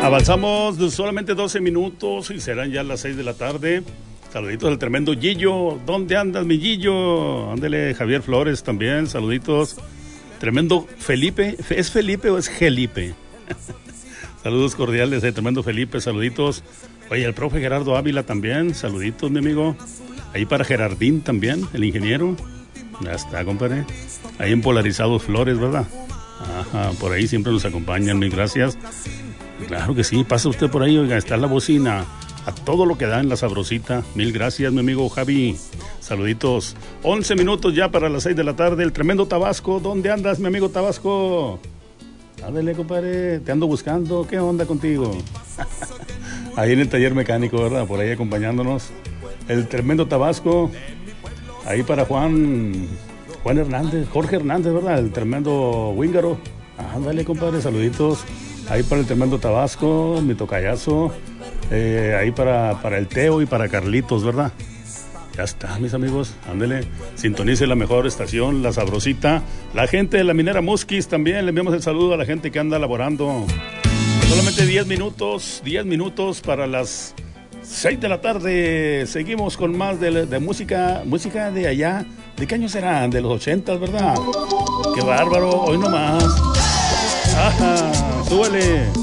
Avanzamos de solamente 12 minutos y serán ya las 6 de la tarde. Saluditos al tremendo Gillo. ¿Dónde andas, mi Gillo? Ándele, Javier Flores también, saluditos. Tremendo Felipe. ¿Es Felipe o es Gelipe? Saludos cordiales, tremendo Felipe, saluditos. Oye, el profe Gerardo Ávila también, saluditos, mi amigo. Ahí para Gerardín también, el ingeniero. Ya está, compadre. Ahí en Polarizados Flores, ¿verdad? Ajá, por ahí siempre nos acompañan, mil gracias. Claro que sí, pasa usted por ahí, oiga, está la bocina. A todo lo que da en la sabrosita. Mil gracias, mi amigo Javi. Saluditos. 11 minutos ya para las 6 de la tarde. El tremendo Tabasco. ¿Dónde andas, mi amigo Tabasco? Ándale, compadre. Te ando buscando. ¿Qué onda contigo? Ahí en el taller mecánico, ¿verdad? Por ahí acompañándonos. El tremendo Tabasco. Ahí para Juan Hernández. Jorge Hernández, ¿verdad? El tremendo Wíngaro. Ándale, compadre. Saluditos. Ahí para el tremendo Tabasco. Mi tocayazo. Ahí para el Teo y para Carlitos, ¿verdad? Ya está, mis amigos, ándele, sintonice la mejor estación, la sabrosita. La gente de la minera Musquis también, le enviamos el saludo a la gente que anda laborando. Solamente 10 minutos para las 6 de la tarde. Seguimos con más de música de allá. ¿De qué año serán? De los 80, ¿verdad? ¡Qué bárbaro! Hoy nomás. ¡Ajá! ¡Súbele!